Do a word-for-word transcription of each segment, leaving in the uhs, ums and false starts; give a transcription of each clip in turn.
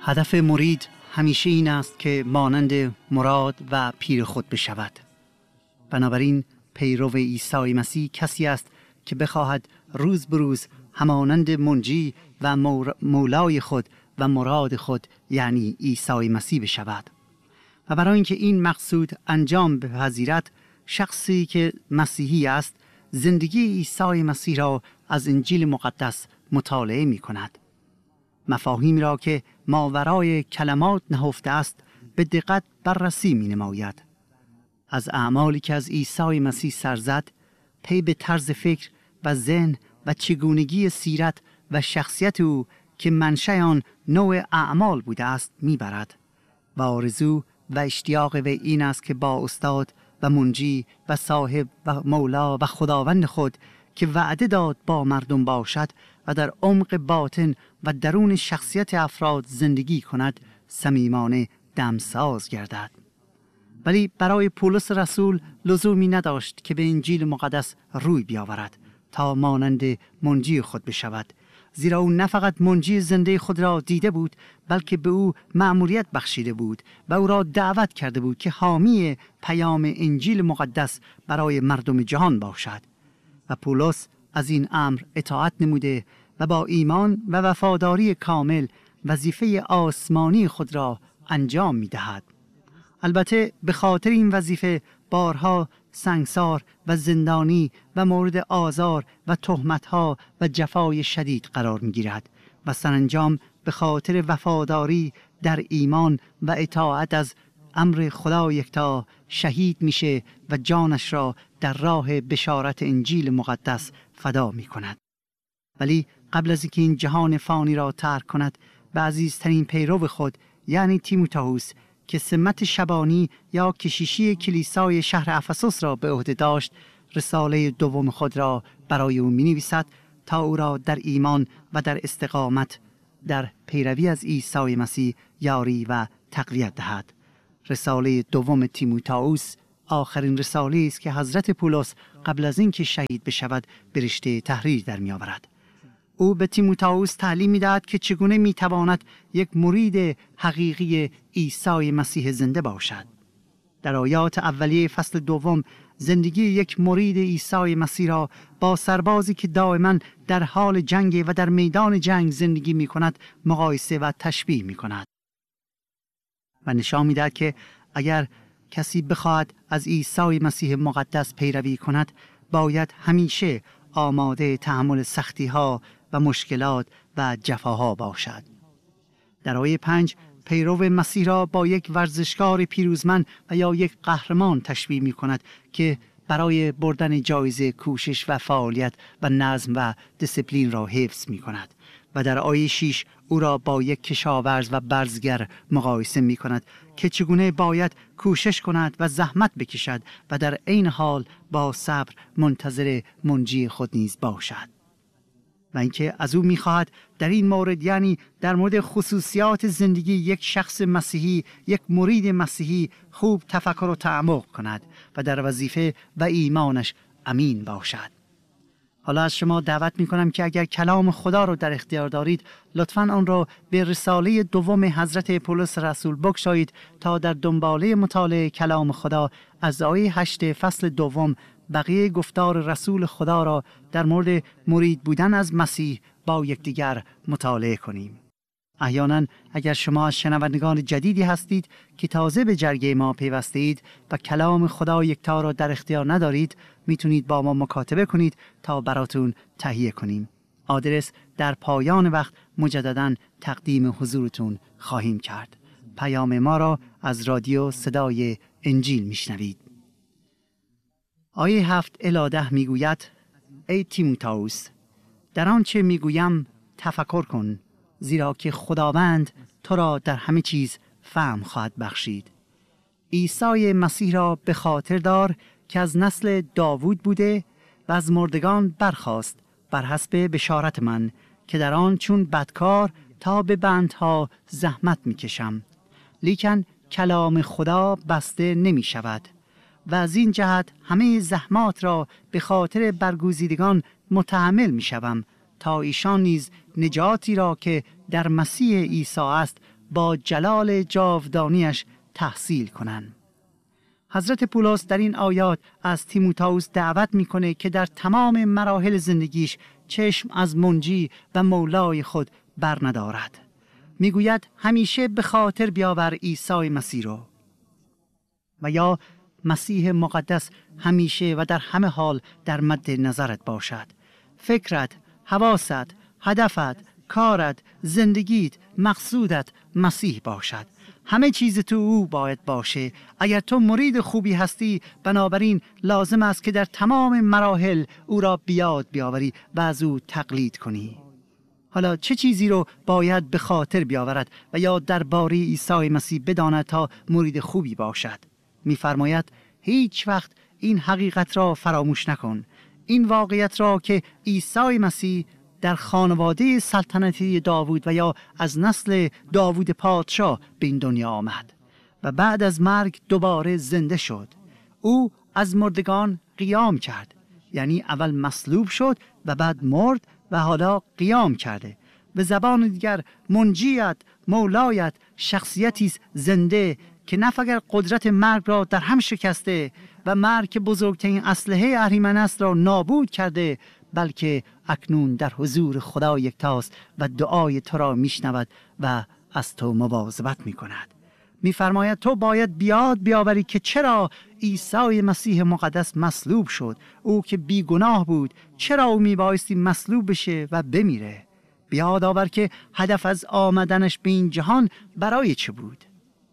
هدف مرید همیشه این است که مانند مراد و پیر خود بشود. بنابراین پیرو عیسی مسیح کسی است که بخواهد روز به روز همانند منجی و مولای خود و مراد خود یعنی عیسی مسیح بشود. و برای اینکه این مقصود انجام بپذیرد، شخصی که مسیحی است زندگی عیسی مسیح را از انجیل مقدس مطالعه می کند. مفاهیم را که ماورای کلمات نهفته است به دقت بررسی می نماید. از اعمالی که از عیسی مسیح سر زد، پی به طرز فکر و ذهن و چگونگی سیرت و شخصیت او که منشأ آن نوع اعمال بوده است می برد. و آرزو و اشتیاق وی این است که با استاد و منجی و صاحب و مولا و خداوند خود که وعده داد با مردم باشد و در عمق باطن و درون شخصیت افراد زندگی کند، صمیمانه دمساز گردد. ولی برای پولس رسول لزومی نداشت که به انجیل مقدس روی بیاورد تا مانند منجی خود بشود، زیرا او نه فقط منجی زنده خود را دیده بود، بلکه به او مأموریت بخشیده بود و او را دعوت کرده بود که حامی پیام انجیل مقدس برای مردم جهان باشد. و پولس از این امر اطاعت نموده و با ایمان و وفاداری کامل وظیفه آسمانی خود را انجام می دهد. البته به خاطر این وظیفه بارها سنگسار و زندانی و مورد آزار و تهمت‌ها و جفای شدید قرار می‌گیرد و سرانجام به خاطر وفاداری در ایمان و اطاعت از امر خدا یکتا شهید میشه و جانش را در راه بشارت انجیل مقدس فدا می‌کند. ولی قبل از اینکه این جهان فانی را ترک کند، به عزیزترین پیرو خود یعنی تیموتائوس که سمت شبانی یا کشیشی کلیسای شهر افسوس را به عهده داشت، رساله دوم خود را برای او می‌نویسد تا او را در ایمان و در استقامت در پیروی از عیسی مسیح یاری و تقویت دهد. رساله دوم تیموتائوس آخرین رساله است که حضرت پولس قبل از اینکه شهید بشود به رشته تحریر در می‌آورد. او به تیموتائوس تعلیم می‌دهد که چگونه می‌تواند یک مرید حقیقی عیسی مسیح زنده باشد. در آیات اولیه فصل دوم زندگی یک مرید عیسی مسیح را با سربازی که دائما در حال جنگ و در میدان جنگ زندگی می‌کند مقایسه و تشبیه می‌کند و نشان می‌دهد که اگر کسی بخواهد از عیسی مسیح مقدس پیروی کند، باید همیشه آماده تحمل سختی‌ها و مشکلات و جفاها باشد. در آیه پنج پیرو مسیح را با یک ورزشکار پیروزمند و یا یک قهرمان تشبیه می کند که برای بردن جایزه کوشش و فعالیت و نظم و دیسیپلین را حفظ می کند. و در آیه شش او را با یک کشاورز و برزگر مقایسه می کند که چگونه باید کوشش کند و زحمت بکشد و در عین حال با صبر منتظر منجی خود نیز باشد. و اینکه از او می‌خواهد در این مورد، یعنی در مورد خصوصیات زندگی یک شخص مسیحی، یک مرید مسیحی، خوب تفکر و تعمق کند و در وظیفه و ایمانش امین باشد. حالا از شما دعوت می‌کنم که اگر کلام خدا رو در اختیار دارید، لطفاً آن را به رساله دوم حضرت پولس رسول بگشایید تا در دنباله مطالعه کلام خدا از آیه هشت فصل دوم بقیه گفتار رسول خدا را در مورد مرید بودن از مسیح با یکدیگر مطالعه کنیم. احیانا اگر شما از شنوندگان جدیدی هستید که تازه به جرگه ما پیوسته اید و کلام خدا یکتا را در اختیار ندارید، میتونید با ما مکاتبه کنید تا براتون تهیه کنیم. آدرس در پایان وقت مجددا تقدیم حضورتون خواهیم کرد. پیام ما را از رادیو صدای انجیل میشنوید. آیه هفت الی ده میگوید: ای تیموتائوس، در آنچه میگویم تفکر کن، زیرا که خداوند تو را در همه چیز فهم خواهد بخشید. عیسی مسیح را به خاطر دار که از نسل داوود بوده و از مردگان برخاست بر حسب بشارت من که در آن چون بدکار تا به بندها زحمت میکشم، لیکن کلام خدا بسته نمی شود و از این جهت همه زحمات را به خاطر برگزیدگان متحمل می شوم تا ایشان نیز نجاتی را که در مسیح عیسی است با جلال جاودانیش تحصیل کنند. حضرت پولس در این آیات از تیموتائوس دعوت میکنه که در تمام مراحل زندگیش چشم از منجی و مولای خود بر ندارد. میگوید همیشه به خاطر بیاور عیسی مسیح رو، و یا مسیح مقدس همیشه و در همه حال در مد نظرت باشد. فکرت، حواست، هدفت، کارت، زندگیت، مقصودت مسیح باشد. همه چیز تو او باید باشه. اگر تو مرید خوبی هستی، بنابراین لازم است که در تمام مراحل او را بیاد بیاوری و از او تقلید کنی. حالا چه چیزی رو باید به خاطر بیاورد و یا درباره عیسی مسیح بداند تا مرید خوبی باشد؟ می‌فرماید هیچ وقت این حقیقت را فراموش نکن، این واقعیت را که عیسی مسیح در خانواده سلطنتی داوود و یا از نسل داوود پادشاه به این دنیا آمد و بعد از مرگ دوباره زنده شد. او از مردگان قیام کرد، یعنی اول مصلوب شد و بعد مرد و حالا قیام کرده. به زبان دیگر منجیت، مولایت شخصیتی زنده که نه فقط قدرت مرگ را در هم شکسته و مرگ که بزرگترین اسلحه اهریمن است را نابود کرده، بلکه اکنون در حضور خدا یکتاست و دعای تو را میشنود و از تو مواظبت میکند. میفرماید تو باید بیاد بیاوری که چرا عیسی مسیح مقدس مصلوب شد. او که بیگناه بود، چرا او میبایستی مصلوب بشه و بمیره؟ بیاد آور که هدف از آمدنش به این جهان برای چه بود؟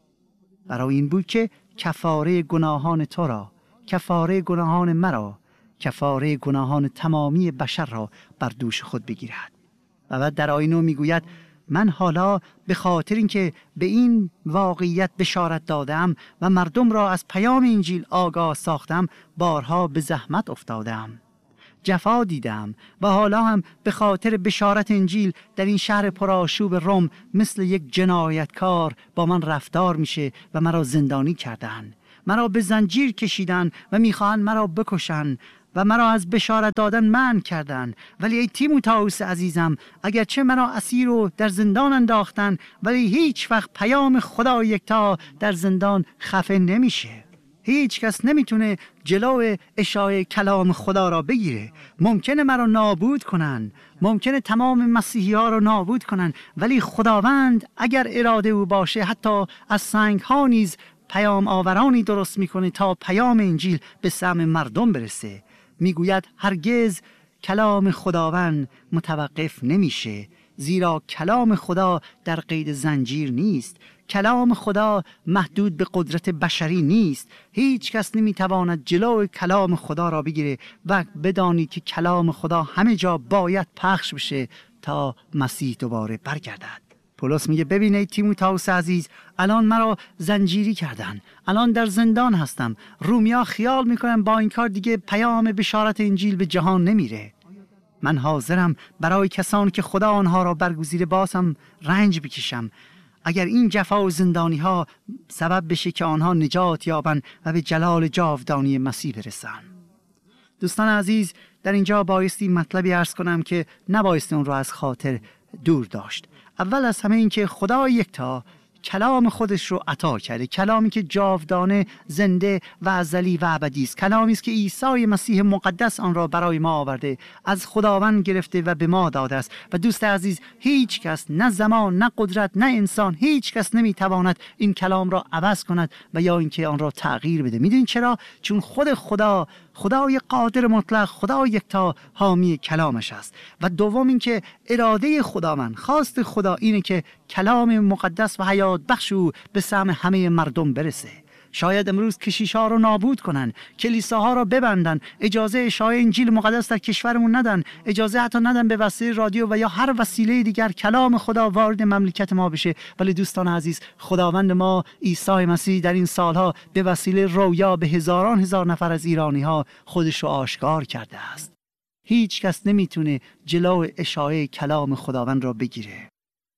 برای این بود که کفاره گناهان تو را، کفاره گناهان مرا، کفاره گناهان تمامی بشر را بر دوش خود بگیرد. و بعد در آیه نه میگوید من حالا به خاطر اینکه به این واقعیت بشارت دادم و مردم را از پیام انجیل آگاه ساختم، بارها به زحمت افتادم، جفا دیدم و حالا هم به خاطر بشارت انجیل در این شهر پرآشوب روم مثل یک جنایتکار با من رفتار میشه و مرا زندانی کردن، مرا به زنجیر کشیدن و میخواهند مرا بکشن و مرا از بشارت دادن منع کردن. ولی ای تیموتائوس عزیزم، اگرچه مرا اسیر و در زندان انداختن، ولی هیچ وقت پیام خدا یکتا در زندان خفه نمیشه. هیچ کس نمیتونه جلو اشاعه کلام خدا را بگیره. ممکنه مرا نابود کنن، ممکنه تمام مسیحی ها را نابود کنن، ولی خداوند اگر اراده او باشه حتی از سنگ ها نیز پیام آورانی درست میکنه تا پیام انجیل به سمع مردم برسه. میگوید هرگز کلام خداوند متوقف نمیشه، زیرا کلام خدا در قید زنجیر نیست. کلام خدا محدود به قدرت بشری نیست. هیچ کس نمیتواند جلو کلام خدا را بگیره و بدانی که کلام خدا همه جا باید پخش بشه تا مسیح دوباره برگردد. پولس میگه ببینید تیموتائوس عزیز، الان مرا زنجیری کردن، الان در زندان هستم. رومیا خیال میکنن با این کار دیگه پیام بشارت انجیل به جهان نمیره. من حاضرم برای کسانی که خدا آنها را برگزیده بازم رنج بکشم، اگر این جفا و زندانی ها سبب بشه که آنها نجات یابن و به جلال جاودانی مسیح برسن. دوستان عزیز، در اینجا بایستی مطلبی عرض کنم که نبایستی اون را از خاطر دور داشت. اول از همه این که خدا یکتا کلام خودش رو عطا کرده، کلامی که جاودانه، زنده و ازلی و ابدی است، کلامی است که عیسی مسیح مقدس آن را برای ما آورده، از خداوند گرفته و به ما داده است. و دوست عزیز، هیچ کس، نه زمان، نه قدرت، نه انسان، هیچ کس نمیتواند این کلام را عوض کند و یا اینکه آن را تغییر بده. میدونید چرا؟ چون خود خدا، خدای قادر مطلق، خدا یکتا حامی کلامش است. و دوم اینکه اراده خداوند، خواست خدا اینه که کلام مقدس و حیات بخش او به سمع همه مردم برسه. شاید امروز کشیش‌ها رو نابود کنن، کلیساها رو ببندن، اجازه اشاعه انجیل مقدس در کشورمون ندن، اجازه حتی ندن به وسیله رادیو و یا هر وسیله دیگر کلام خدا وارد مملکت ما بشه. ولی دوستان عزیز، خداوند ما عیسی مسیح در این سالها به وسیله رویا به هزاران هزار نفر از ایرانی‌ها خودش رو آشکار کرده است. هیچ کس نمیتونه جلو اشاعه کلام خداوند را بگیره.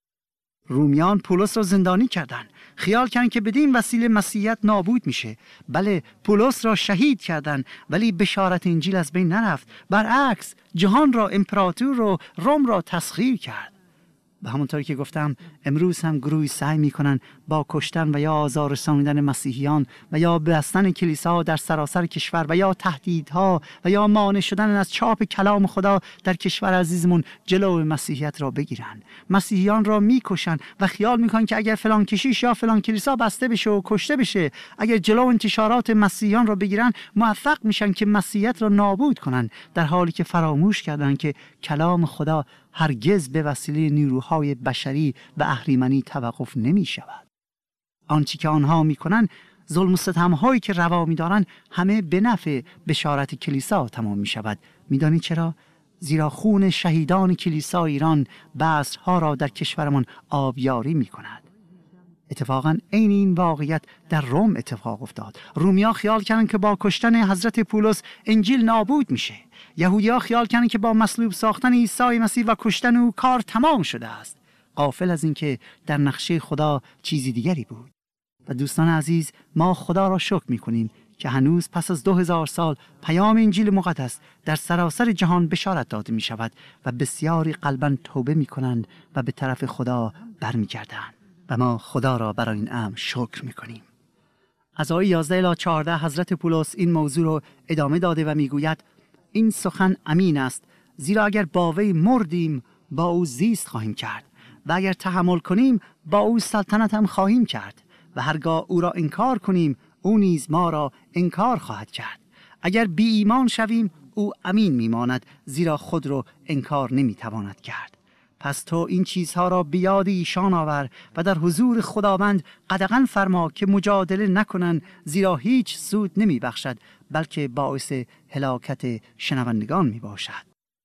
رومیان پولس را زندانی کردند، خیال کردند که بدین وسیله مسیحیت نابود میشه. بله، پولس را شهید کردند، ولی بشارت انجیل از بین نرفت. برعکس، جهان را، امپراتور رو، روم را تسخیر کرد. و همونطوری که گفتم امروز هم گروهی سعی میکنن با کشتن و یا آزار رسانیدن مسیحیان و یا بستن کلیسا در سراسر کشور و یا تهدیدها و یا مانع شدن از چاپ کلام خدا در کشور عزیزمون جلو مسیحیت را بگیرن. مسیحیان را میکشن و خیال میکنن که اگر فلان کشیش یا فلان کلیسا بسته بشه و کشته بشه، اگر جلو انتشارات مسیحیان را بگیرن، موفق میشن که مسیحیت را نابود کنن، در حالی که فراموش کردن که کلام خدا هرگز به وسیله نیروهای بشری و اهریمنی توقف نمی شود. آنچه که آنها می کنند، ظلم و ستم‌هایی که روا می دارند، همه به نفع بشارت کلیسا تمام می شود. می دانید چرا؟ زیرا خون شهیدان کلیسا ایران بذرها را در کشورمان آبیاری می کند. اتفاقاً عین این واقعیت در روم اتفاق افتاد. رومیا خیال کردند که با کشتن حضرت پولس انجیل نابود میشه. یهودی‌ها خیال کردند که با مصلوب ساختن عیسی مسیح و کشتن او کار تمام شده است، غافل از اینکه در نقشه خدا چیزی دیگری بود. و دوستان عزیز، ما خدا را شکر می‌کنیم که هنوز پس از دو هزار سال پیام انجیل مقدس در سراسر جهان بشارت داده می‌شود و بسیاری قلباً توبه می‌کنند و به طرف خدا برمیگردند. و ما خدا را برای این امر شکر می‌کنیم. از آیه یازده الی چهارده حضرت پولس این موضوع را ادامه داده و میگوید این سخن امین است، زیرا اگر با وی مردیم با او زیست خواهیم کرد و اگر تحمل کنیم با او سلطنت هم خواهیم کرد و هرگاه او را انکار کنیم او نیز ما را انکار خواهد کرد. اگر بی ایمان شویم او امین میماند، زیرا خود را انکار نمیتواند کرد. پس تو این چیزها را به یاد ایشان آور و در حضور خداوند قدغن فرما که مجادله نکنند، زیرا هیچ سود نمی بخشد بلکه باعث هلاکت شنوندگان می باشد.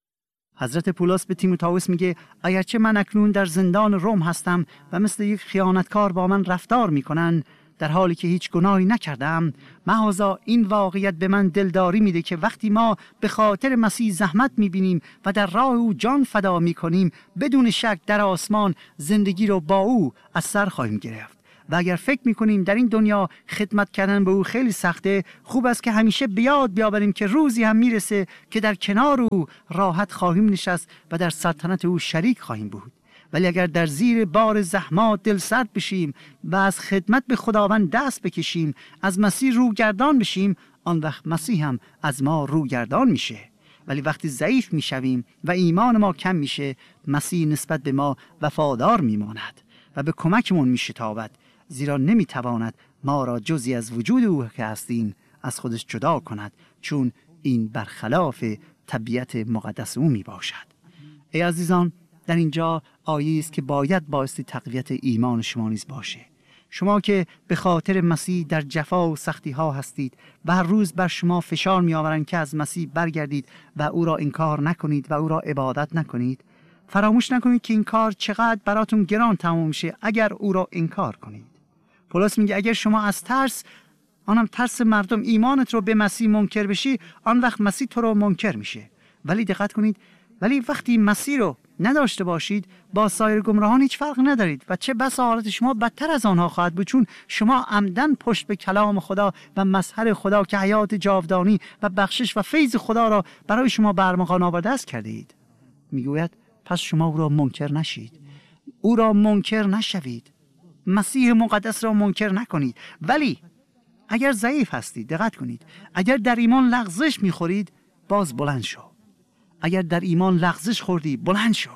حضرت پولس به تیموتائوس میگه اگرچه من اکنون در زندان روم هستم و مثل یک خیانتکار با من رفتار میکنن در حالی که هیچ گناهی نکردم، محضا این واقعیت به من دلداری میده که وقتی ما به خاطر مسیح زحمت میبینیم و در راه او جان فدا میکنیم، بدون شک در آسمان زندگی رو با او از سر خواهیم گرفت. و اگر فکر میکنیم در این دنیا خدمت کردن به او خیلی سخته، خوب است که همیشه بیاد بیاوریم که روزی هم میرسه که در کنار او راحت خواهیم نشست و در سلطنت او شریک خواهیم بود. ولی اگر در زیر بار زحمات دل سرد بشیم و از خدمت به خداوند دست بکشیم، از مسیح روگردان بشیم، آن وقت مسیح هم از ما روگردان میشه. ولی وقتی ضعیف میشویم و ایمان ما کم میشه، مسیح نسبت به ما وفادار میماند و به کمکمون میشتابد، زیرا نمیتواند ما را جزی از وجود او که هستیم از خودش جدا کند، چون این برخلاف طبیعت مقدس او میباشد. ای عزیزان، در اینجا آیه است که باید باعث تقویت ایمان شما نیز باشه. شما که به خاطر مسیح در جفا و سختی ها هستید و هر روز بر شما فشار می آورند که از مسیح برگردید و او را انکار نکنید و او را عبادت نکنید، فراموش نکنید که این کار چقدر براتون گران تمام میشه اگر او را انکار کنید. پولس میگه اگر شما از ترس، آنم ترس مردم، ایمانت رو به مسیح منکر بشی، آن وقت مسیح تو رو منکر میشه. ولی دقت کنید، ولی وقتی مسیح رو نداشته باشید با سایر گمراهان هیچ فرق ندارید و چه بسا حالت شما بدتر از آنها خواهد بود، چون شما عمدن پشت به کلام خدا و مظهر خدا که حیات جاودانی و بخشش و فیض خدا را برای شما برمغان آورده است کرده اید. میگوید پس شما او را منکر نشید، او را منکر نشوید، مسیح مقدس را منکر نکنید. ولی اگر ضعیف هستید، دقت کنید، اگر در ایمان لغزش میخورید، باز بلند شو. اگر در ایمان لغزش خوردی، بلند شو،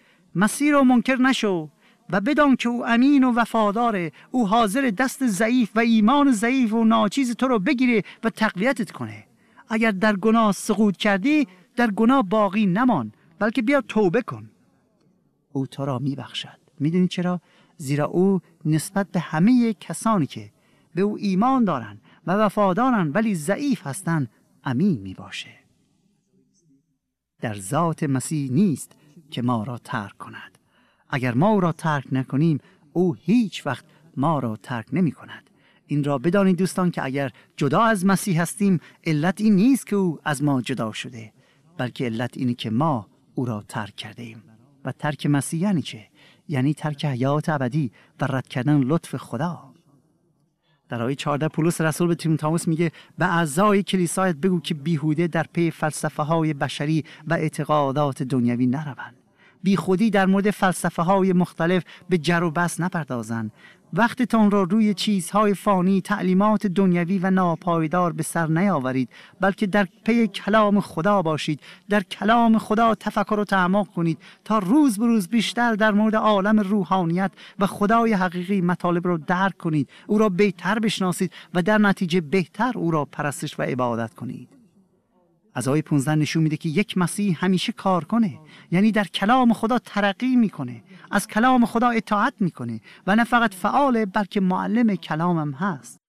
مسیح را منکر نشو و بدان که او امین و وفاداره. او حاضر دست ضعیف و ایمان ضعیف و ناچیز تو رو بگیره و تقویتت کنه. اگر در گناه سقوط کردی، در گناه باقی نمان، بلکه بیا توبه کن، او تو را میبخشد. میدونی چرا؟ زیرا او نسبت به همه کسانی که به او ایمان دارن و وفادارن ولی ضعیف هستن امین میباشه. در ذات مسیح نیست که ما را ترک کند. اگر ما او را ترک نکنیم، او هیچ وقت ما را ترک نمی کند. این را بدانید دوستان که اگر جدا از مسیح هستیم، علت این نیست که او از ما جدا شده، بلکه علت اینه که ما او را ترک کرده ایم. و ترک مسیح یعنی چه؟ یعنی ترک حیات ابدی و رد کردن لطف خدا. در آیه چهارده پولس رسول به تیموتائوس میگه به اعضای کلیسایت بگو که بیهوده در پی فلسفه های بشری و اعتقادات دنیوی نروند، بی خودی در مورد فلسفه های مختلف به جر و بحث نپردازند. وقتتان را روی چیزهای فانی، تعلیمات دنیوی و ناپایدار به سر نیاورید، بلکه در پی کلام خدا باشید. در کلام خدا تفکر و تعمق کنید تا روز به روز بیشتر در مورد عالم روحانیت و خدای حقیقی مطالب را درک کنید، او را بهتر بشناسید و در نتیجه بهتر او را پرستش و عبادت کنید. از آیه پانزده نشون میده که یک مسیح همیشه کار کنه، یعنی در کلام خدا ترقی میکنه، از کلام خدا اطاعت میکنه و نه فقط فعاله بلکه معلم کلامم هست.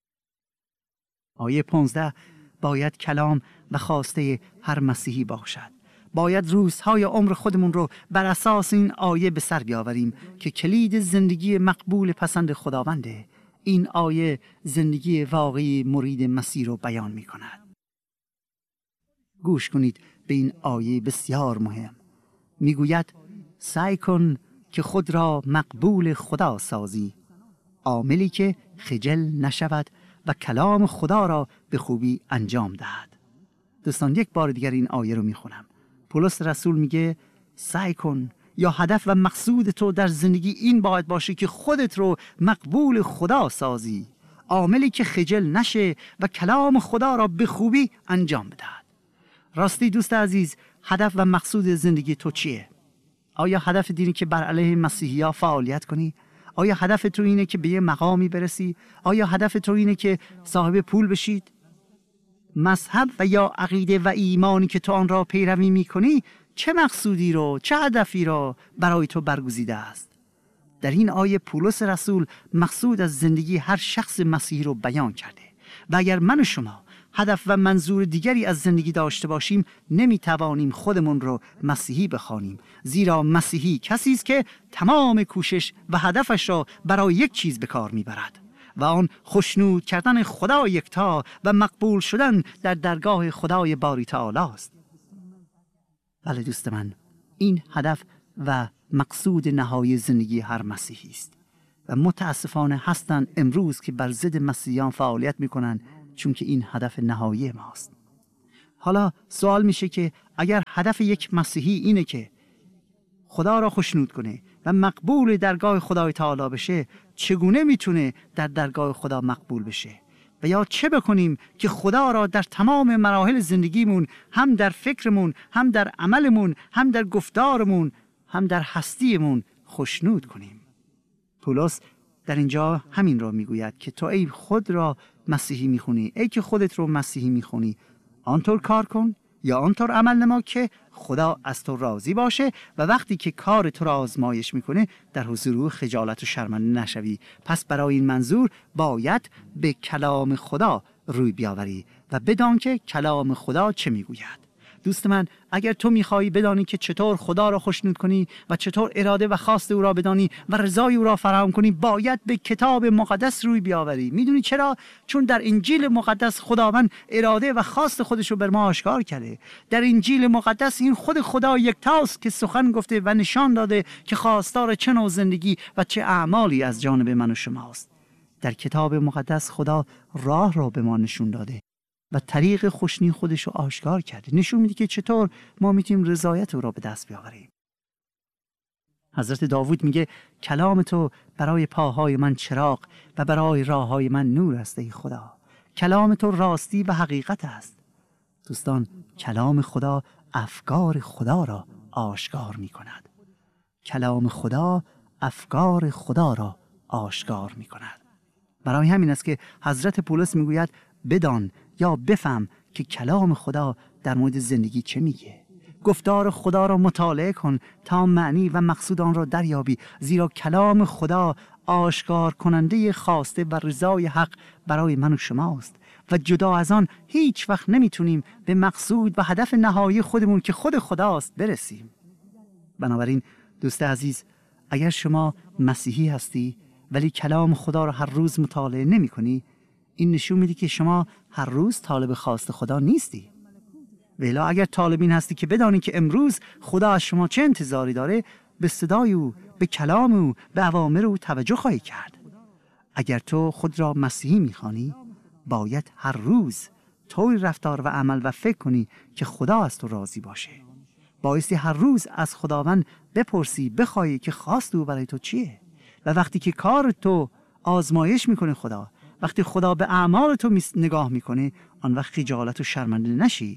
آیه پانزده باید کلام و خواسته هر مسیحی باشد. باید روزهای عمر خودمون رو بر اساس این آیه به سر بیاوریم که کلید زندگی مقبول پسند خداونده. این آیه زندگی واقعی مرید مسیح رو بیان میکند. گوش کنید به این آیه بسیار مهم. میگوید سعی کن که خود را مقبول خدا سازی، عاملی که خجل نشود و کلام خدا را به خوبی انجام دهد. دوستان یک بار دیگر این آیه رو میخونم. پولس رسول میگه سعی کن، یا هدف و مقصود تو در زندگی این باید باشه که خودت رو مقبول خدا سازی، عاملی که خجل نشه و کلام خدا را به خوبی انجام بدهد. راستی دوست عزیز، هدف و مقصود زندگی تو چیه؟ آیا هدف دینی که بر علیه مسیحی‌ها فعالیت کنی؟ آیا هدف تو اینه که به یه مقامی برسی؟ آیا هدف تو اینه که صاحب پول بشید؟ مذهب و یا عقیده و ایمانی که تو آن را پیروی می‌کنی چه مقصودی رو، چه هدفی را برای تو برگزیده است؟ در این آیه پولس رسول مقصود از زندگی هر شخص مسیحی رو بیان کرده و اگر من و شما هدف و منظور دیگری از زندگی داشته باشیم نمیتوانیم خودمون رو مسیحی بخوانیم، زیرا مسیحی کسی است که تمام کوشش و هدفش را برای یک چیز به کار میبرد و آن خشنود کردن خدا یکتا و مقبول شدن در درگاه خدای باری تعالی است. بله دوست من، این هدف و مقصود نهایی زندگی هر مسیحی است و متاسفانه هستند امروز که بر ضد مسیحیان فعالیت میکنن، چون که این هدف نهایی ماست. حالا سوال میشه که اگر هدف یک مسیحی اینه که خدا را خوشنود کنه و مقبول درگاه خدای تعالی بشه، چگونه میتونه در درگاه خدا مقبول بشه؟ و یا چه بکنیم که خدا را در تمام مراحل زندگیمون، هم در فکرمون، هم در عملمون، هم در گفتارمون، هم در هستیمون خوشنود کنیم؟ پولس در اینجا همین را میگوید که تو ای خود را مسیحی میخونی، ای که خودت رو مسیحی میخونی، آنطور کار کن یا آنطور عمل نما که خدا از تو راضی باشه و وقتی که کار تو را آزمایش میکنه در حضور او خجالت و شرمنده نشوی. پس برای این منظور باید به کلام خدا روی بیاوری و بدان که کلام خدا چه میگوید. دوست من، اگر تو میخوایی بدانی که چطور خدا را خوشنود کنی و چطور اراده و خواست او را بدانی و رضای او را فراهم کنی، باید به کتاب مقدس روی بیاوری. میدونی چرا؟ چون در انجیل مقدس خداوند اراده و خواست خودش رو بر ما آشکار کرده. در انجیل مقدس این خود خدا یکتاست که سخن گفته و نشان داده که خواستار چه نوع زندگی و چه اعمالی از جانب من و شماست. در کتاب مقدس خدا راه را به ما نشون داده و طریق خوشنی خودش رو آشکار کرده، نشون میده که چطور ما میتونیم رضایت او را به دست بیاوریم. حضرت داوود میگه کلام تو برای پاهای من چراغ و برای راههای من نور است ای خدا. کلام تو راستی و حقیقت است. دوستان، کلام خدا افکار خدا را آشکار میکند. کلام خدا افکار خدا را آشکار میکند. برای همین است که حضرت پولس میگوید بدان یا بفهم که کلام خدا در مورد زندگی چه میگه. گفتار خدا را مطالعه کن تا معنی و مقصود آن را دریابی، زیرا کلام خدا آشکار کننده خواسته و رضای حق برای من و شماست و جدا از آن هیچ وقت نمیتونیم به مقصود و هدف نهایی خودمون که خود خداست برسیم. بنابراین دوست عزیز، اگر شما مسیحی هستی ولی کلام خدا را هر روز مطالعه نمی کنی، این نشون میده که شما هر روز طالب خواست خدا نیستی. ولی اگر طالبین هستی که بدانی که امروز خدا از شما چه انتظاری داره، به صدای او، به کلام او، به اوامر او توجه خواهی کرد. اگر تو خود را مسیحی میخوانی، باید هر روز طوری رفتار و عمل و فکر کنی که خدا از تو راضی باشه. بایستی هر روز از خداوند بپرسی، بخوای که خواست او برای تو چیه. و وقتی که کار تو آزمایش میکنه خدا، وقتی خدا به اعمال تو نگاه میکنه، آن وقت خجالت و شرمنده نشی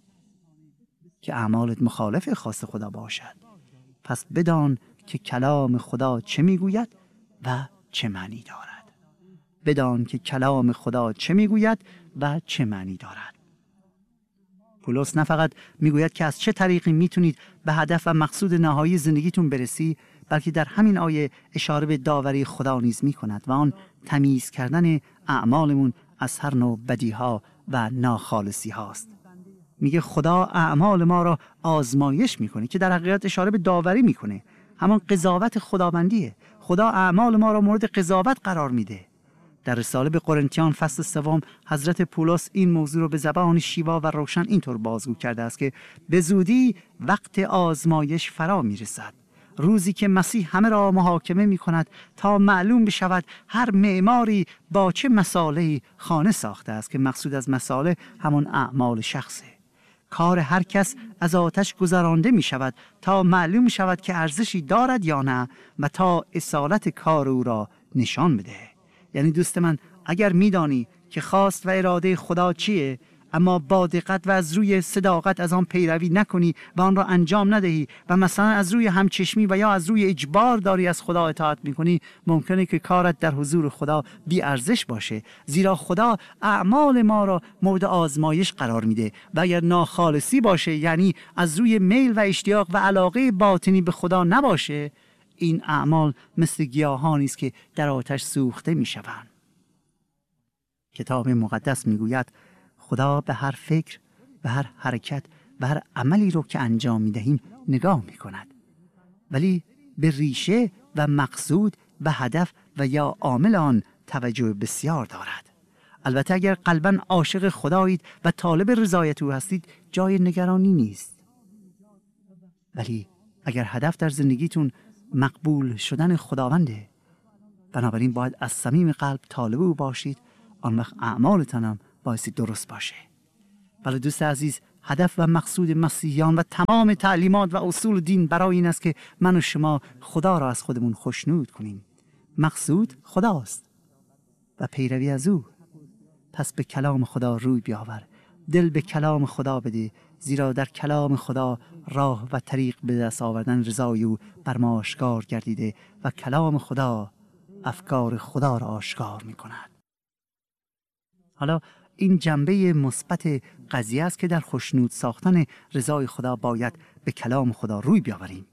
که اعمالت مخالف خواست خدا باشد. پس بدان که کلام خدا چه میگوید و چه معنی دارد. بدان که کلام خدا چه میگوید و چه معنی دارد. پولس نه فقط میگوید که از چه طریقی میتونید به هدف و مقصود نهایی زندگیتون برسی، بلکه در همین آیه اشاره به داوری خدا نیز میکند و آن تمیز کردن اعمالمون از هر نوع بدیها و ناخالصی هاست. میگه خدا اعمال ما را آزمایش میکنه، که در حقیقت اشاره به داوری میکنه. همان قضاوت خداوندیه. خدا اعمال ما را مورد قضاوت قرار میده. در رساله به قرنتیان فصل سوم حضرت پولس این موضوع را به زبان شیوا و روشن اینطور بازگو کرده است که به زودی وقت آزمایش فرا میرسد، روزی که مسیح همه را محاکمه می کند تا معلوم بشود هر معماری با چه مصالحی خانه ساخته است، که مقصود از مصالح همون اعمال شخصه. کار هر کس از آتش گذرانده می شود تا معلوم شود که ارزشی دارد یا نه و تا اصالت کار او را نشان بده. یعنی دوست من، اگر می دانی که خواست و اراده خدا چیه، اما با دقت و از روی صداقت از آن پیروی نکنی و آن را انجام ندهی و مثلا از روی همچشمی و یا از روی اجبار داری از خدا اطاعت میکنی، ممکنه که کارت در حضور خدا بی ارزش باشه، زیرا خدا اعمال ما را مورد آزمایش قرار میده و اگر ناخالصی باشه، یعنی از روی میل و اشتیاق و علاقه باطنی به خدا نباشه، این اعمال مثل گیاهانی است که در آتش سوخته میشوند. کتاب مقدس میگوید خدا به هر فکر و هر حرکت و هر عملی رو که انجام میدهیم نگاه میکند، ولی به ریشه و مقصود و هدف و یا عامل آن توجه بسیار دارد. البته اگر قلباً عاشق خدایید و طالب رضایت او هستید، جای نگرانی نیست. ولی اگر هدف در زندگیتون مقبول شدن خداونده، بنابراین باید از صمیم قلب طالب او باشید، آن وقت اعمالتان هم بایستی درست باشه. بله دوست عزیز، هدف و مقصود مسیحیان و تمام تعلیمات و اصول دین برای این است که من و شما خدا را از خودمون خوشنود کنیم. مقصود خداست و پیروی از او. پس به کلام خدا روی بیاور، دل به کلام خدا بده، زیرا در کلام خدا راه و طریق به دست آوردن رضای او بر ما آشکار گردیده و کلام خدا افکار خدا را آشکار می کند. حالا این جنبه مثبت قضیه است که در خوشنود ساختن رضای خدا باید به کلام خدا روی بیاوریم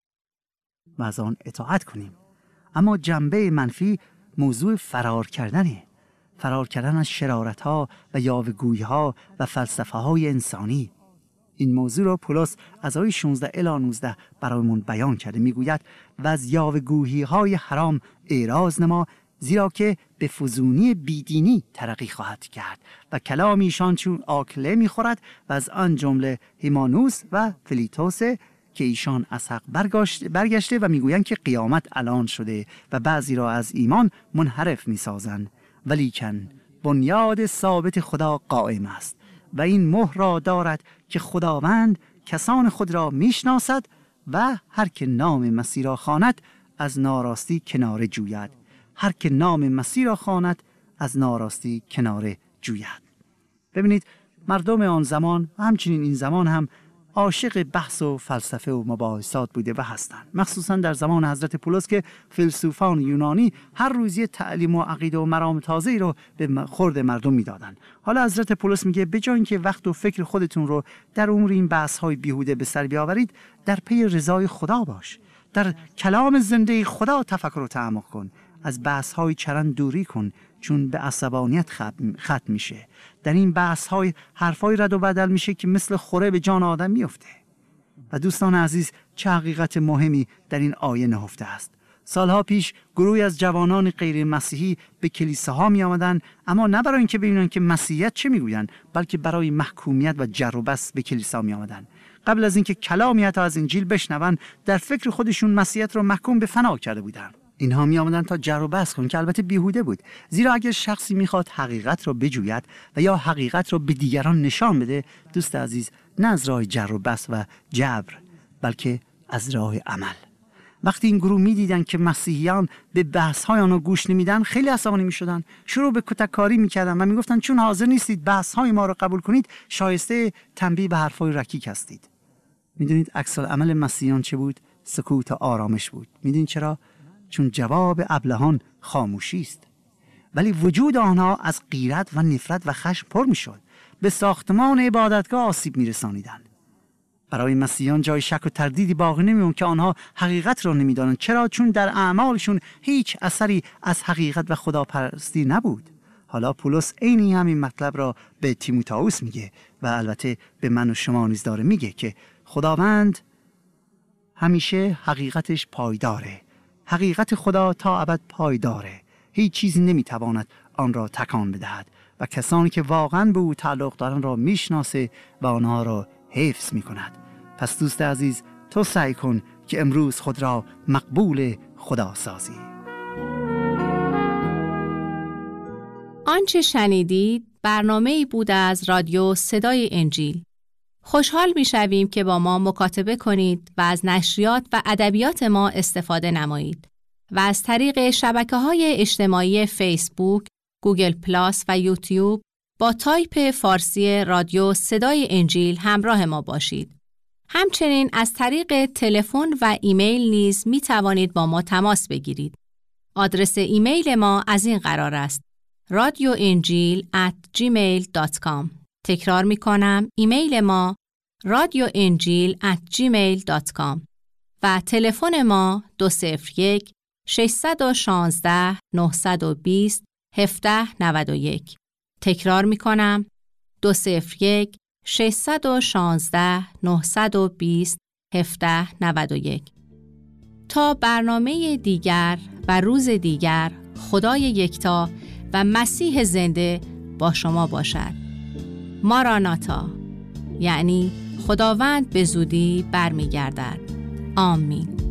و از آن اطاعت کنیم. اما جنبه منفی موضوع فرار کردنه، فرار کردن از شرارت‌ها و یاوه‌گویی‌ها و فلسفه‌های انسانی. این موضوع را پولس از آیه شانزده الی نوزده برایمون بیان کرده. میگوید و از یاوه‌گویی‌های حرام اعراض نما، زیرا که به فزونی بیدینی ترقی خواهد کرد و کلام ایشان چون آکله میخورد و از آن جمله هیمانوس و فلیتوس که ایشان از حق برگشته و میگویند که قیامت الان شده و بعضی را از ایمان منحرف میسازند. ولیکن بنیاد ثابت خدا قائم است و این مهر را دارد که خداوند کسان خود را میشناسد و هر که نام مسیح را خواند از ناراستی کناره جوید. هر که نام مسیح را خواند از ناراستی کناره جوید. ببینید مردم آن زمان و همچنین این زمان هم عاشق بحث و فلسفه و مباحثات بوده و هستند، مخصوصا در زمان حضرت پولس که فیلسوفان یونانی هر روز یه تعلیم و عقیده و مرام تازه‌ای رو به خورد مردم میدادن. حالا حضرت پولس میگه به جای اینکه وقت و فکر خودتون رو در امور این بحث‌های بیهوده به سر بیاورید، در پی رضای خدا باش، در کلام زنده خدا تفکر و تعمق کن، از بحث‌های چرند دوری کن، چون به عصبانیت ختم میشه. در این بحث‌های حرفای رد و بدل میشه که مثل خوره به جان آدم میفته. و دوستان عزیز، چه حقیقت مهمی در این آیه نهفته است. سالها پیش گروهی از جوانان غیر مسیحی به کلیساها می آمدن، اما نه برای اینکه ببینن که مسیحیت چه میگوین، بلکه برای محکومیت و جر و بحث به کلیسا می آمدن. قبل از اینکه کلامی حتی از انجیل بشنون، در فکر خودشون مسیحیت را محکوم به فنا کرده بودند. اینها می آمدند تا جر و بحث کنند که البته بیهوده بود، زیرا اگر شخصی میخواد حقیقت را بجوید و یا حقیقت را به دیگران نشان بده، دوست عزیز، نه از راه جر و بحث و جبر، بلکه از راه عمل. وقتی این گروه میدیدن که مسیحیان به بحث‌های آنها گوش نمیدن، خیلی عصبانی میشدن، شروع به کتککاری میکردن و میگفتن چون حاضر نیستید بحث‌های ما را قبول کنید، شایسته تنبیه به حرفای رکیک هستید. میدونید عکس العمل مسیحیان چه بود؟ سکوت و آرامش بود. میدونید چرا؟ چون جواب ابلهان خاموشی است. ولی وجود آنها از غیرت و نفرت و خشم پر میشد. به ساختمان عبادتگاه آسیب میرسانیدند. برای مسیحیان جای شک و تردیدی باقی نمیموند که آنها حقیقت را نمیدانند. چرا؟ چون در اعمالشون هیچ اثری از حقیقت و خداپرستی نبود. حالا پولس عین همین مطلب را به تیموتائوس میگه و البته به من و شما نیز داره میگه که خداوند همیشه حقیقتش پایداره. حقیقت خدا تا ابد پایداره. هیچ چیزی نمیتواند آن را تکان بدهد و کسانی که واقعا به او تعلق دارند را میشناسه و آنها را حفظ میکند. پس دوست عزیز، تو سعی کن که امروز خود را مقبول خدا سازی. آنچه شنیدید برنامه‌ای بود از رادیو صدای انجیل. خوشحال می‌شویم که با ما مکاتبه کنید و از نشریات و ادبیات ما استفاده نمایید و از طریق شبکه‌های اجتماعی فیسبوک، گوگل پلاس و یوتیوب با تایپ فارسی رادیو صدای انجیل همراه ما باشید. همچنین از طریق تلفن و ایمیل نیز می توانید با ما تماس بگیرید. آدرس ایمیل ما از این قرار است: رادیو انجیل ات جیمیل دات کام. تکرار می کنم، ایمیل ما رادیو انجیل ات جیمیل دات کام و تلفن ما دو صفر یک شش یک شش نه دو صفر هفت نه یک. تکرار می کنم، دو صفر یک شش یک شش نه دو صفر هفت نه یک. تا برنامه دیگر و روز دیگر، خدای یکتا و مسیح زنده با شما باشد. ماراناتا، یعنی خداوند به زودی برمیگردد. آمین.